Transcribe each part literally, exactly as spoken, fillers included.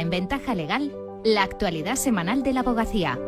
en Ventaja Legal, la actualidad semanal de la abogacía.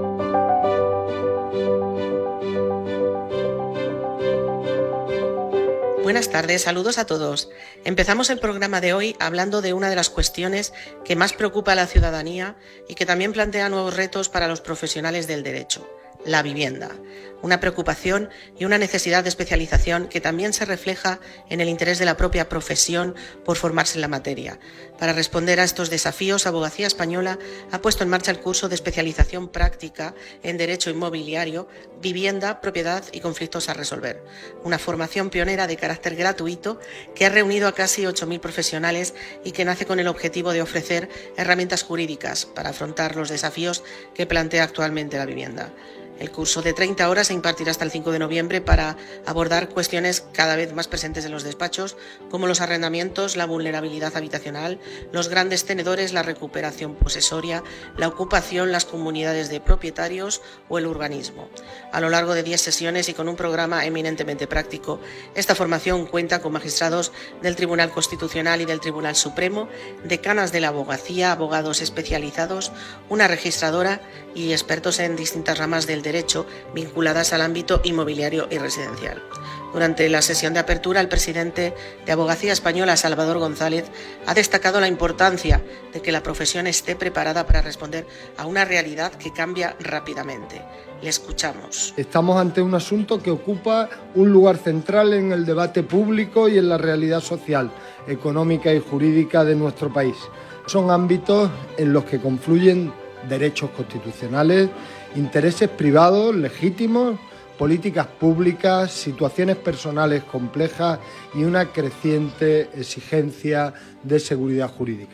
Buenas tardes, saludos a todos. Empezamos el programa de hoy hablando de una de las cuestiones que más preocupa a la ciudadanía y que también plantea nuevos retos para los profesionales del derecho: la vivienda. Una preocupación y una necesidad de especialización que también se refleja en el interés de la propia profesión por formarse en la materia. Para responder a estos desafíos, Abogacía Española ha puesto en marcha el curso de especialización práctica en Derecho Inmobiliario, Vivienda, Propiedad y Conflictos a Resolver. Una formación pionera de carácter gratuito que ha reunido a casi ocho mil profesionales y que nace con el objetivo de ofrecer herramientas jurídicas para afrontar los desafíos que plantea actualmente la vivienda. El curso de treinta horas se impartirá hasta el cinco de noviembre para abordar cuestiones cada vez más presentes en los despachos, como los arrendamientos, la vulnerabilidad habitacional, los grandes tenedores, la recuperación posesoria, la ocupación, las comunidades de propietarios o el urbanismo. A lo largo de diez sesiones y con un programa eminentemente práctico, esta formación cuenta con magistrados del Tribunal Constitucional y del Tribunal Supremo, decanas de la abogacía, abogados especializados, una registradora y expertos en distintas ramas del derecho vinculadas al ámbito inmobiliario y residencial. Durante la sesión de apertura, el presidente de Abogacía Española, Salvador González, ha destacado la importancia de que la profesión esté preparada para responder a una realidad que cambia rápidamente. Le escuchamos. Estamos ante un asunto que ocupa un lugar central en el debate público y en la realidad social, económica y jurídica de nuestro país. Son ámbitos en los que confluyen derechos constitucionales, intereses privados legítimos, políticas públicas, situaciones personales complejas y una creciente exigencia de seguridad jurídica.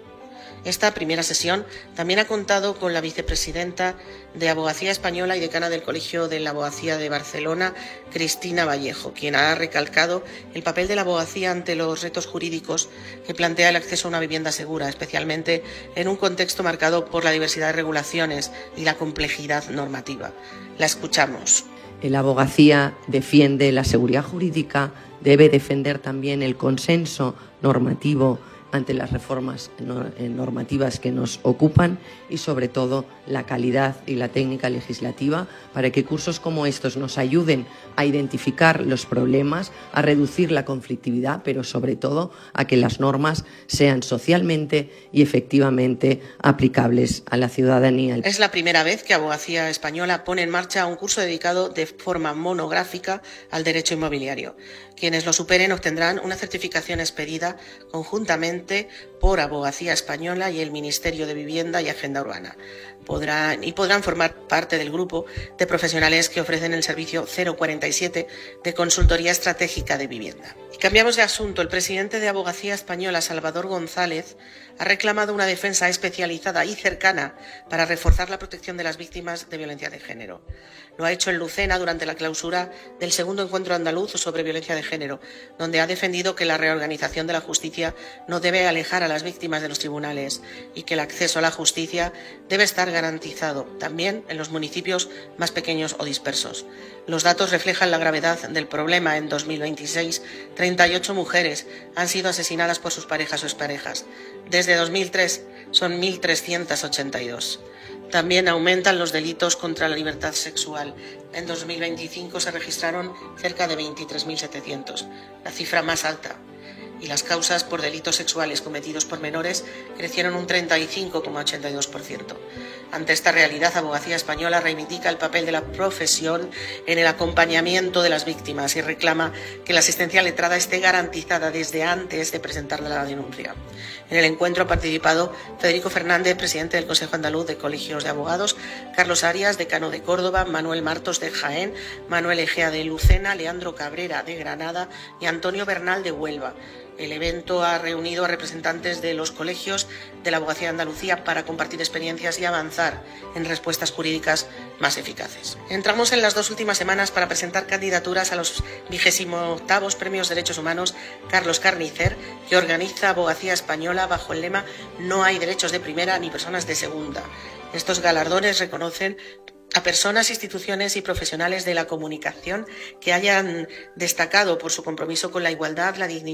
Esta primera sesión también ha contado con la vicepresidenta de Abogacía Española y decana del Colegio de la Abogacía de Barcelona, Cristina Vallejo, quien ha recalcado el papel de la abogacía ante los retos jurídicos que plantea el acceso a una vivienda segura, especialmente en un contexto marcado por la diversidad de regulaciones y la complejidad normativa. La escuchamos. La abogacía defiende la seguridad jurídica, debe defender también el consenso normativo ante las reformas normativas que nos ocupan y, sobre todo, la calidad y la técnica legislativa para que cursos como estos nos ayuden a identificar los problemas, a reducir la conflictividad, pero, sobre todo, a que las normas sean socialmente y efectivamente aplicables a la ciudadanía. Es la primera vez que Abogacía Española pone en marcha un curso dedicado de forma monográfica al derecho inmobiliario. Quienes lo superen obtendrán una certificación expedida conjuntamente por Abogacía Española y el Ministerio de Vivienda y Agenda Urbana. Podrán, y podrán formar parte del grupo de profesionales que ofrecen el servicio cero cuarenta y siete de consultoría estratégica de vivienda. Y cambiamos de asunto. El presidente de Abogacía Española, Salvador González, ha reclamado una defensa especializada y cercana para reforzar la protección de las víctimas de violencia de género. Lo ha hecho en Lucena durante la clausura del segundo encuentro andaluz sobre violencia de género, donde ha defendido que la reorganización de la justicia no debe alejar a las víctimas de los tribunales y que el acceso a la justicia debe estar garantizado también en los municipios más pequeños o dispersos. Los datos reflejan la gravedad del problema. En dos mil veintiséis, treinta y ocho mujeres han sido asesinadas por sus parejas o exparejas. Desde dos mil tres son mil trescientos ochenta y dos. También aumentan los delitos contra la libertad sexual. En dos mil veinticinco se registraron cerca de veintitrés mil setecientos, la cifra más alta. Y las causas por delitos sexuales cometidos por menores crecieron un treinta y cinco coma ochenta y dos por ciento. Ante esta realidad, Abogacía Española reivindica el papel de la profesión en el acompañamiento de las víctimas y reclama que la asistencia letrada esté garantizada desde antes de presentar la denuncia. En el encuentro ha participado Federico Fernández, presidente del Consejo Andaluz de Colegios de Abogados, Carlos Arias, decano de Córdoba, Manuel Martos de Jaén, Manuel Egea de Lucena, Leandro Cabrera de Granada y Antonio Bernal de Huelva. El evento ha reunido a representantes de los colegios de la Abogacía de Andalucía para compartir experiencias y avanzar en respuestas jurídicas más eficaces. Entramos en las dos últimas semanas para presentar candidaturas a los vigésimo octavos Premios Derechos Humanos Carlos Carnicer, que organiza Abogacía Española bajo el lema "No hay derechos de primera ni personas de segunda". Estos galardones reconocen a personas, instituciones y profesionales de la comunicación que hayan destacado por su compromiso con la igualdad, la dignidad